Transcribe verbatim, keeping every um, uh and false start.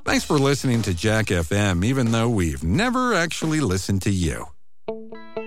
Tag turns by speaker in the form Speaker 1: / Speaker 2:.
Speaker 1: Thanks for listening to Jack F M, even though we've never actually listened to you.